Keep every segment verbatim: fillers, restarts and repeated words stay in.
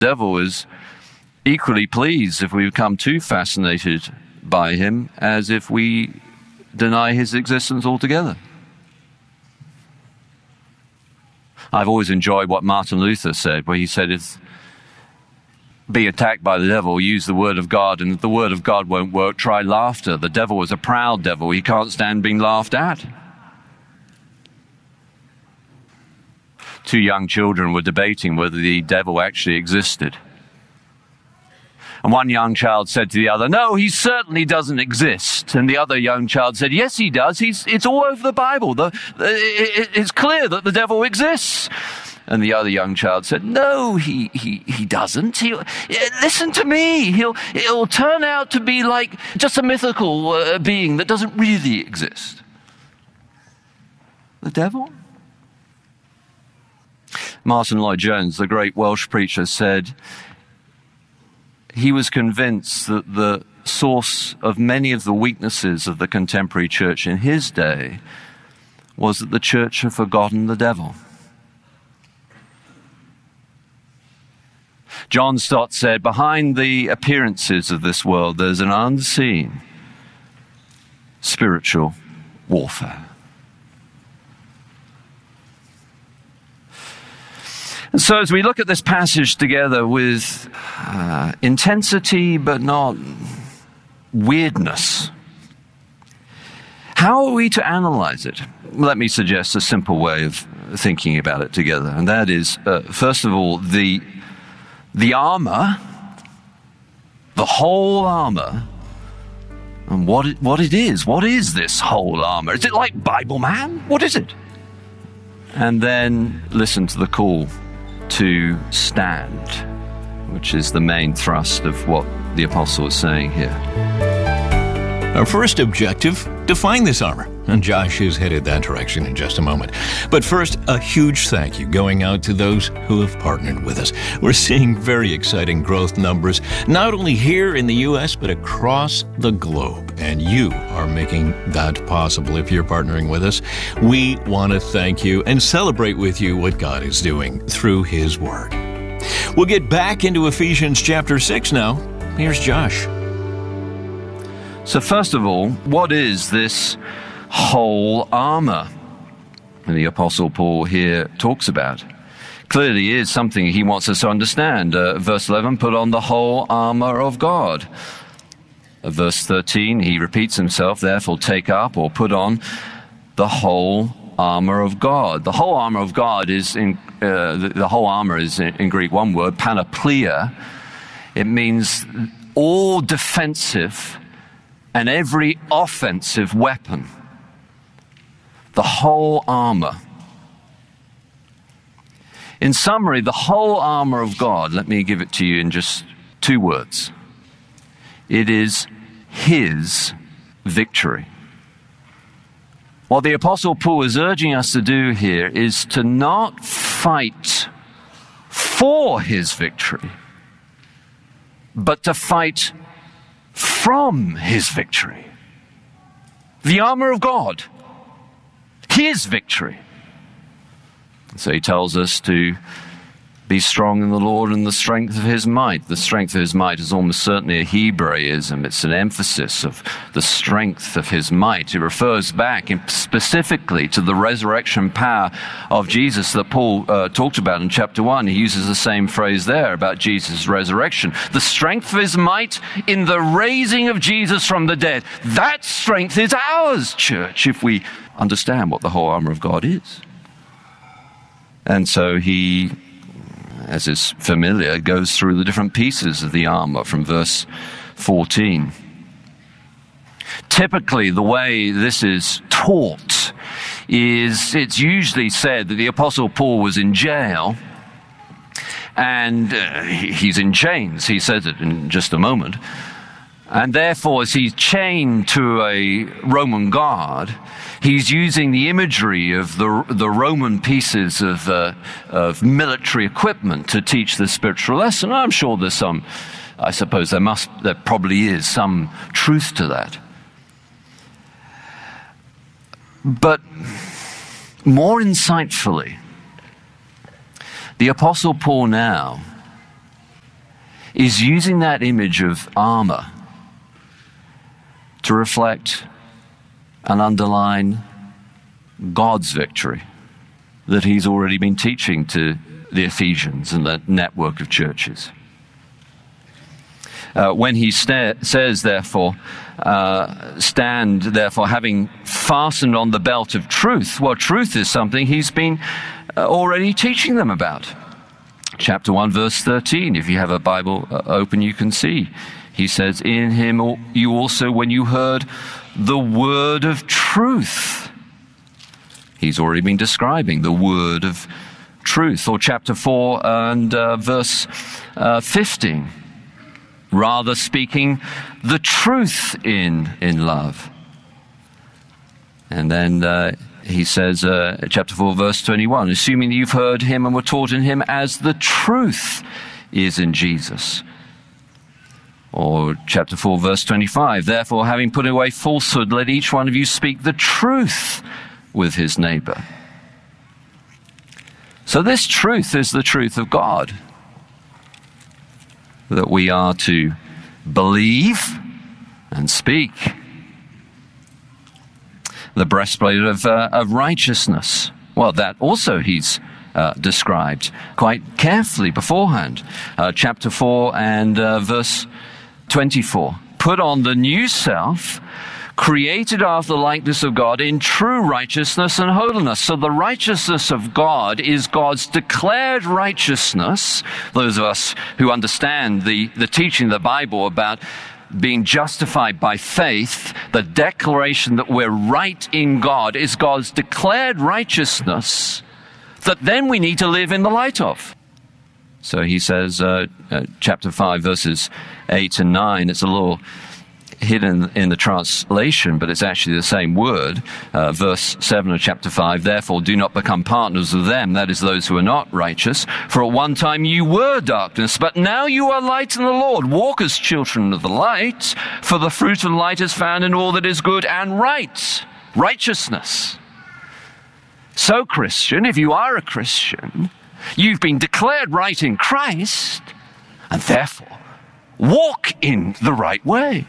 The devil is equally pleased if we become too fascinated by him as if we deny his existence altogether. I've always enjoyed what Martin Luther said, where he said, if be attacked by the devil, use the word of God, and if the word of God won't work, try laughter. The devil is a proud devil. He can't stand being laughed at. Two young children were debating whether the devil actually existed. And one young child said to the other, no, he certainly doesn't exist. And the other young child said, yes, he does. He's, it's all over the Bible. The, it, it's clear that the devil exists. And the other young child said, no, he, he, he doesn't. He'll, listen to me. He'll, it'll turn out to be like just a mythical uh, being that doesn't really exist. The devil? Martin Lloyd-Jones, the great Welsh preacher, said he was convinced that the source of many of the weaknesses of the contemporary church in his day was that the church had forgotten the devil. John Stott said, behind the appearances of this world, there's an unseen spiritual warfare. And so as we look at this passage together with uh, intensity but not weirdness, how are we to analyze it? Let me suggest a simple way of thinking about it together, and that is, uh, first of all, the, the armor, the whole armor, and what it, what it is. What is this whole armor? Is it like Bible Man? What is it? And then listen to the call to stand, which is the main thrust of what the apostle is saying here. Our first objective, define this armor. And Josh is headed that direction in just a moment. But first, a huge thank you going out to those who have partnered with us. We're seeing very exciting growth numbers, not only here in the U S, but across the globe. And you are making that possible if you're partnering with us. We want to thank you and celebrate with you what God is doing through His Word. We'll get back into Ephesians chapter six now. Here's Josh. So first of all, what is this whole armor and the Apostle Paul here talks about? Clearly is something he wants us to understand. Uh, verse eleven, put on the whole armor of God. Uh, verse thirteen, he repeats himself, therefore take up or put on the whole armor of God. The whole armor of God is, in uh, the, the whole armor is in, in Greek one word, panoplia. It means all defensive and every offensive weapon. The whole armor. In summary, the whole armor of God, let me give it to you in just two words. It is His victory. What the Apostle Paul is urging us to do here is to not fight for His victory, but to fight from His victory. The armor of God. His victory. So he tells us to be strong in the Lord and the strength of His might. The strength of His might is almost certainly a Hebraism. It's an emphasis of the strength of His might. It refers back in specifically to the resurrection power of Jesus that Paul uh, talked about in chapter one. He uses the same phrase there about Jesus' resurrection. The strength of His might in the raising of Jesus from the dead. That strength is ours, church, if we understand what the whole armor of God is. And so he, as is familiar, goes through the different pieces of the armor from verse fourteen. Typically, the way this is taught is it's usually said that the Apostle Paul was in jail and uh, he's in chains. He says it in just a moment. And therefore, as he's chained to a Roman guard, he's using the imagery of the the Roman pieces of uh, of military equipment to teach the spiritual lesson. I'm sure there's some, I suppose there must, there probably is some truth to that. But more insightfully, the Apostle Paul now is using that image of armor to reflect and underline God's victory that he's already been teaching to the Ephesians and the network of churches. Uh, when he sta- says, therefore, uh, stand, therefore, having fastened on the belt of truth, well, truth is something he's been uh, already teaching them about. Chapter one, verse thirteen, if you have a Bible uh, open, you can see. He says, in him you also, when you heard the word of truth. He's already been describing the word of truth. Or chapter four and uh, verse uh, fifteen. Rather speaking the truth in, in love. And then uh, he says, uh, chapter four, verse twenty-one, assuming that you've heard him and were taught in him as the truth is in Jesus. Or chapter four, verse twenty-five, therefore, having put away falsehood, let each one of you speak the truth with his neighbor. So this truth is the truth of God, that we are to believe and speak. The breastplate of, uh, of righteousness. Well, that also he's uh, described quite carefully beforehand. Uh, chapter four and uh, verse twenty-four. Put on the new self, created after the likeness of God in true righteousness and holiness. So the righteousness of God is God's declared righteousness. Those of us who understand the, the teaching of the Bible about being justified by faith, the declaration that we're right in God is God's declared righteousness that then we need to live in the light of. So he says, uh, uh, chapter five, verses eight and nine, it's a little hidden in the translation, but it's actually the same word. Uh, verse seven of chapter five, therefore do not become partners with them, that is those who are not righteous. For at one time you were darkness, but now you are light in the Lord. Walk as children of the light, for the fruit of light is found in all that is good and right. Righteousness. So Christian, if you are a Christian, you've been declared right in Christ, and therefore walk in the right way.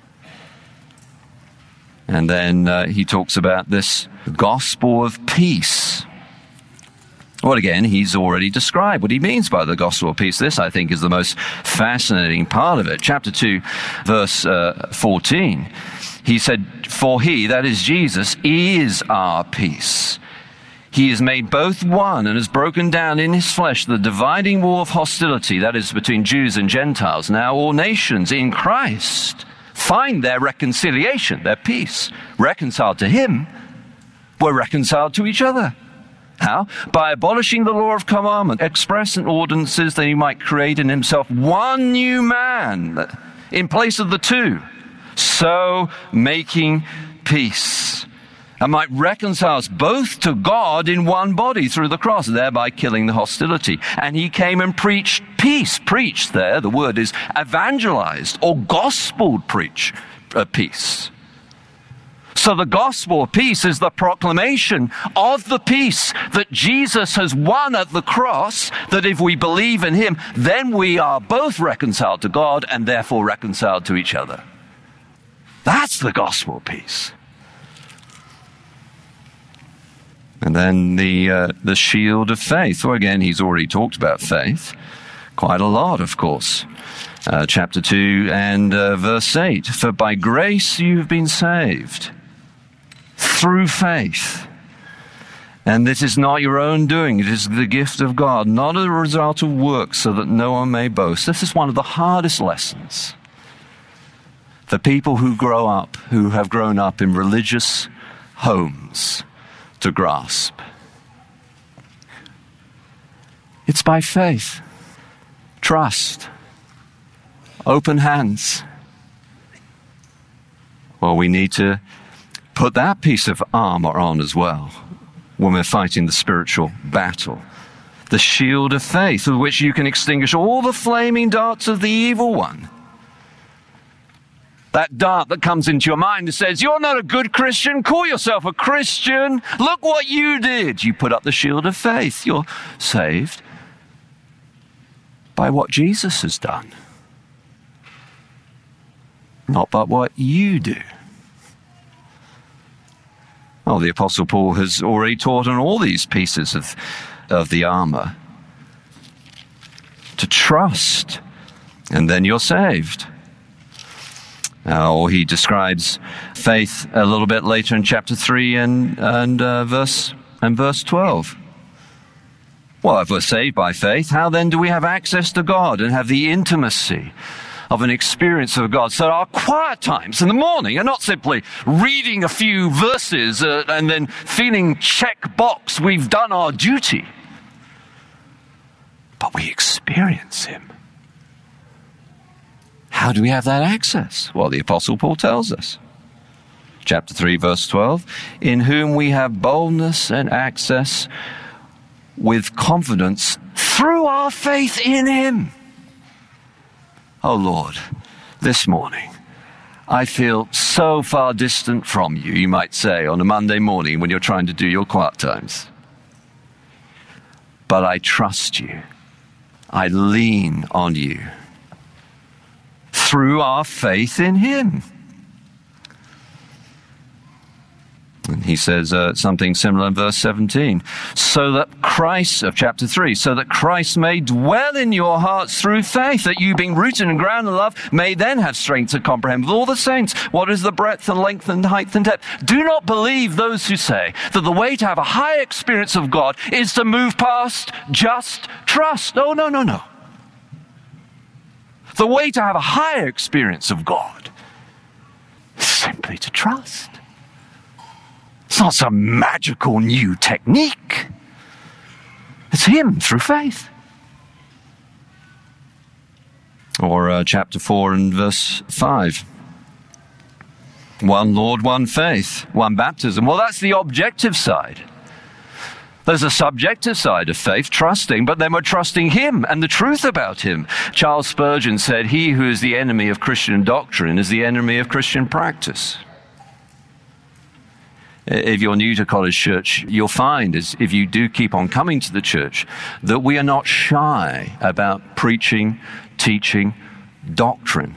And then uh, he talks about this gospel of peace. Well, again, he's already described what he means by the gospel of peace. This, I think, is the most fascinating part of it. Chapter two, verse uh, fourteen. He said, for he, that is Jesus, is our peace. He has made both one and has broken down in his flesh the dividing wall of hostility, that is between Jews and Gentiles. Now all nations in Christ find their reconciliation, their peace. Reconciled to him, we're reconciled to each other. How? By abolishing the law of commandment, express in ordinances, that he might create in himself one new man in place of the two, so making peace, and might reconcile us both to God in one body through the cross, thereby killing the hostility. And he came and preached peace. Preached there, the word is evangelized or gospel preach uh, peace. So the gospel of peace is the proclamation of the peace that Jesus has won at the cross, that if we believe in him, then we are both reconciled to God and therefore reconciled to each other. That's the gospel of peace. And then the uh, the shield of faith. Well, again, he's already talked about faith quite a lot, of course. Uh, chapter two and uh, verse eight. For by grace you have been saved through faith. And this is not your own doing. It is the gift of God, not a result of works, so that no one may boast. This is one of the hardest lessons for people who grow up, who have grown up in religious homes, to grasp. It's by faith, trust, open hands. Well, we need to put that piece of armor on as well when we're fighting the spiritual battle. The shield of faith with which you can extinguish all the flaming darts of the evil one. That dart that comes into your mind that says, you're not a good Christian, call yourself a Christian, look what you did. You put up the shield of faith. You're saved by what Jesus has done. not but what you do. Oh, the Apostle Paul has already taught on all these pieces of, of the armor. To trust, and then you're saved. Uh, or he describes faith a little bit later in chapter three and, and, uh, verse, and verse twelve. Well, if we're saved by faith, how then do we have access to God and have the intimacy of an experience of God? So our quiet times in the morning are not simply reading a few verses uh, and then feeling check box, we've done our duty. But we experience him. How do we have that access? Well, the Apostle Paul tells us. Chapter three, verse twelve, in whom we have boldness and access with confidence through our faith in him. Oh Lord, this morning, I feel so far distant from you, you might say, on a Monday morning when you're trying to do your quiet times. But I trust you. I lean on you through our faith in him. And he says uh, something similar in verse seventeen. So that Christ, of chapter three, so that Christ may dwell in your hearts through faith, that you being rooted and grounded in love may then have strength to comprehend with all the saints what is the breadth and length and height and depth. Do not believe those who say that the way to have a high experience of God is to move past just trust. Oh, no, no, no. The way to have a higher experience of God is simply to trust. It's not some magical new technique. It's him through faith. Or uh, chapter four and verse five. One Lord, one faith, one baptism. Well, that's the objective side. There's a subjective side of faith, trusting, but then we're trusting him and the truth about him. Charles Spurgeon said, he who is the enemy of Christian doctrine is the enemy of Christian practice. If you're new to College Church, you'll find, as if you do keep on coming to the church, that we are not shy about preaching, teaching, doctrine.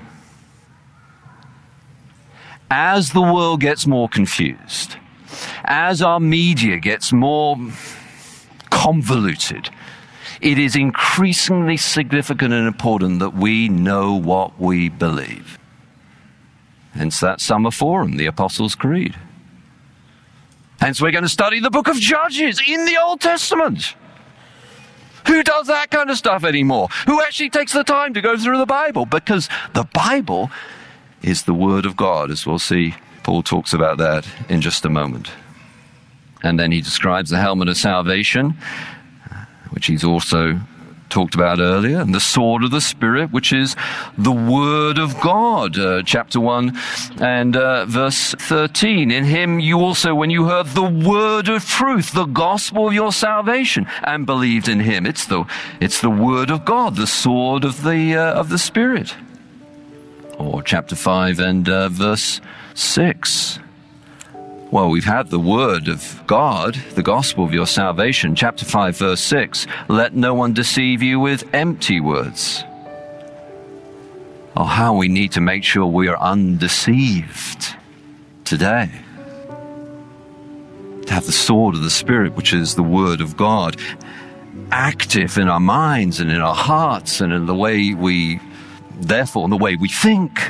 As the world gets more confused, as our media gets more convoluted, it is increasingly significant and important that we know what we believe. Hence that summer forum, the Apostles' Creed. Hence we're going to study the book of Judges in the Old Testament. Who does that kind of stuff anymore? Who actually takes the time to go through the Bible? Because the Bible is the Word of God, as we'll see. Paul talks about that in just a moment. And then he describes the helmet of salvation, which he's also talked about earlier, and the sword of the Spirit, which is the Word of God. Uh, chapter one and uh, verse thirteen. In him you also, when you heard the word of truth, the gospel of your salvation, and believed in him. It's the, it's the Word of God, the sword of the, uh, of the Spirit. Or chapter five and uh, verse six. Well, we've had the word of God, the gospel of your salvation. Chapter five, verse six. Let no one deceive you with empty words. Oh, how we need to make sure we are undeceived today. To have the sword of the Spirit, which is the word of God, active in our minds and in our hearts and in the way we, therefore, in the way we think.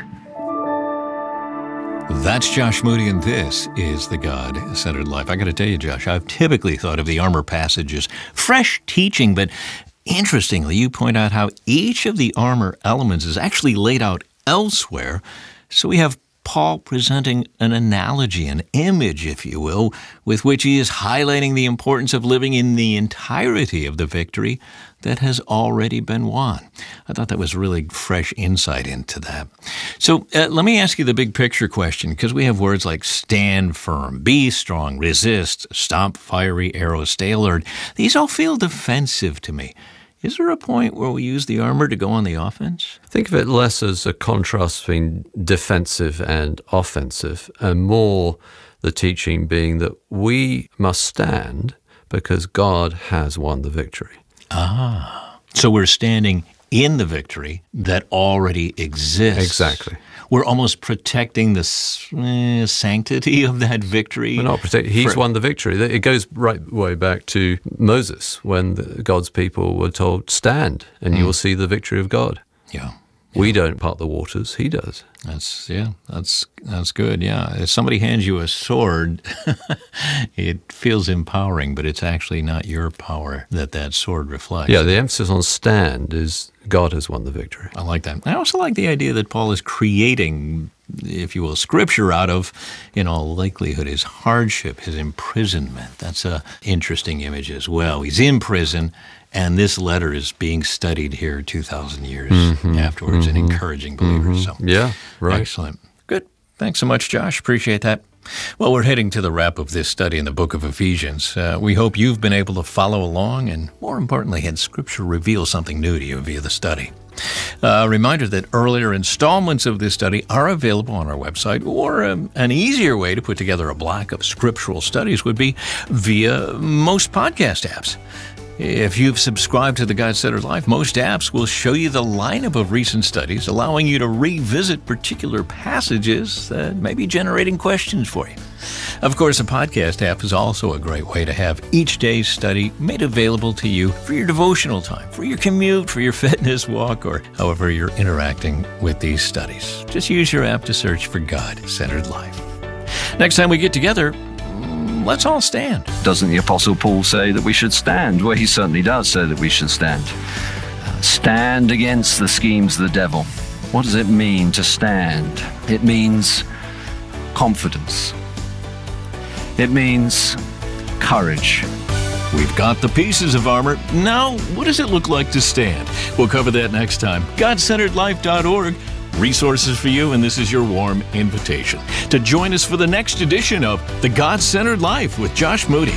That's Josh Moody, and this is The God-Centered Life. I got to tell you, Josh, I've typically thought of the armor passage as fresh teaching, but interestingly, you point out how each of the armor elements is actually laid out elsewhere. So we have Paul presenting an analogy, an image, if you will, with which he is highlighting the importance of living in the entirety of the victory that has already been won. I thought that was really fresh insight into that. So uh, let me ask you the big picture question, because we have words like stand firm, be strong, resist, stop fiery arrows, stay alert. These all feel defensive to me. Is there a point where we use the armor to go on the offense? Think of it less as a contrast between defensive and offensive, and more the teaching being that we must stand because God has won the victory. Ah, so we're standing in the victory that already exists. Exactly. we're almost protecting the uh, sanctity of that victory. We're not protecting. He's For, won the victory. It goes right way back to Moses when the, God's people were told, stand and mm. you will see the victory of God. Yeah. We don't part the waters. He does. That's yeah. That's that's good. Yeah. If somebody hands you a sword, it feels empowering, but it's actually not your power that that sword reflects. Yeah. The emphasis on stand is God has won the victory. I like that. I also like the idea that Paul is creating, if you will, Scripture out of, in all likelihood, his hardship, his imprisonment. That's a interesting image as well. He's in prison. And this letter is being studied here two thousand years mm-hmm, afterwards mm-hmm, and encouraging believers. Mm-hmm. So, yeah, right. Excellent. Good. Thanks so much, Josh. Appreciate that. Well, we're heading to the wrap of this study in the book of Ephesians. Uh, we hope you've been able to follow along and, more importantly, had Scripture reveal something new to you via the study. Uh, a reminder that earlier installments of this study are available on our website, or um, an easier way to put together a block of scriptural studies would be via most podcast apps. If you've subscribed to the God-Centered Life, most apps will show you the lineup of recent studies, allowing you to revisit particular passages that may be generating questions for you. Of course, a podcast app is also a great way to have each day's study made available to you for your devotional time, for your commute, for your fitness walk, or however you're interacting with these studies. Just use your app to search for God-Centered Life. Next time we get together, let's all stand. Doesn't the Apostle Paul say that we should stand? Well, he certainly does say that we should stand. Uh, stand against the schemes of the devil. What does it mean to stand? It means confidence. It means courage. We've got the pieces of armor. Now, what does it look like to stand? We'll cover that next time. God Centered Life dot org. Resources for you, and this is your warm invitation to join us for the next edition of The God-Centered Life with Josh Moody.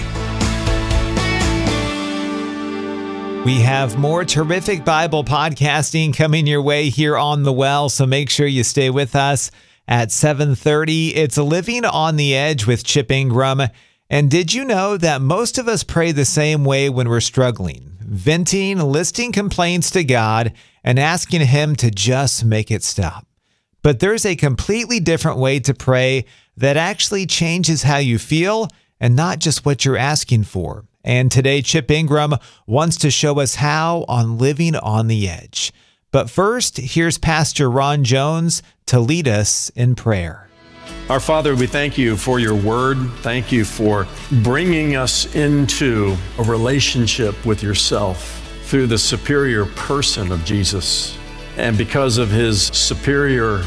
We have more terrific Bible podcasting coming your way here on The Well, so make sure you stay with us. At seven thirty, it's Living on the Edge with Chip Ingram. And did you know that most of us pray the same way when we're struggling? Venting, listing complaints to God, and asking Him to just make it stop. But there's a completely different way to pray that actually changes how you feel and not just what you're asking for. And today, Chip Ingram wants to show us how on Living on the Edge. But first, here's Pastor Ron Jones to lead us in prayer. Our Father, we thank you for your word. Thank you for bringing us into a relationship with yourself through the superior person of Jesus. And because of his superior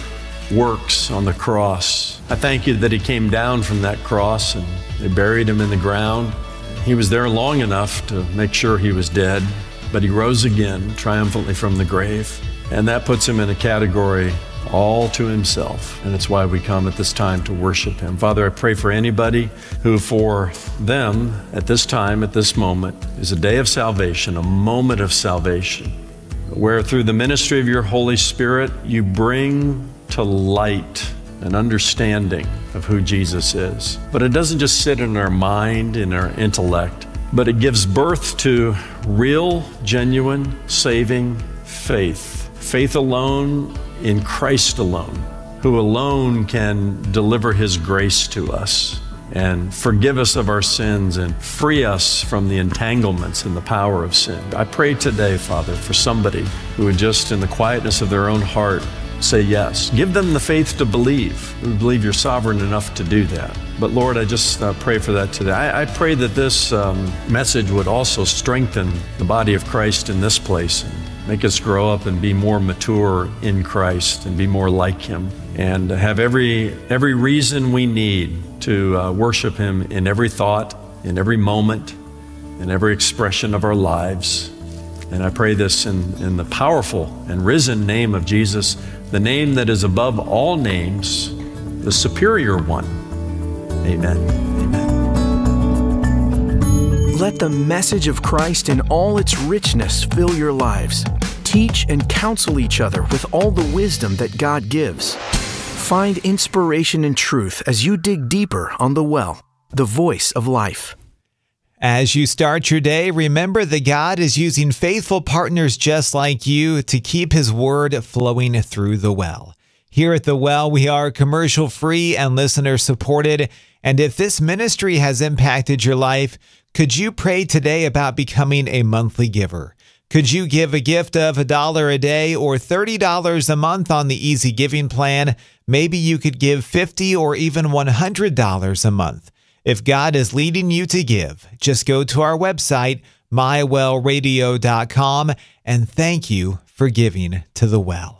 works on the cross, I thank you that he came down from that cross and they buried him in the ground. He was there long enough to make sure he was dead, but he rose again triumphantly from the grave. And that puts him in a category all to himself. And it's why we come at this time to worship him. Father, I pray for anybody who for them at this time, at this moment, is a day of salvation, a moment of salvation, where through the ministry of your Holy Spirit, you bring to light an understanding of who Jesus is. But it doesn't just sit in our mind, in our intellect, but it gives birth to real, genuine, saving faith. Faith alone in Christ alone, who alone can deliver his grace to us and forgive us of our sins and free us from the entanglements and the power of sin. I pray today, Father, for somebody who would just in the quietness of their own heart say yes. Give them the faith to believe. We believe you're sovereign enough to do that. But Lord, I just uh, pray for that today. I, I pray that this um, message would also strengthen the body of Christ in this place and make us grow up and be more mature in Christ and be more like him and have every every reason we need to uh, worship him in every thought, in every moment, in every expression of our lives. And I pray this in, in the powerful and risen name of Jesus, the name that is above all names, the superior one. Amen. Amen. Let the message of Christ in all its richness fill your lives. Teach and counsel each other with all the wisdom that God gives. Find inspiration and truth as you dig deeper on The Well, the voice of life. As you start your day, remember that God is using faithful partners just like you to keep his word flowing through The Well. Here at The Well, we are commercial-free and listener-supported. And if this ministry has impacted your life, could you pray today about becoming a monthly giver? Could you give a gift of a dollar a day or thirty dollars a month on the Easy Giving plan? Maybe you could give fifty dollars or even one hundred dollars a month. If God is leading you to give, just go to our website, my well radio dot com, and thank you for giving to The Well.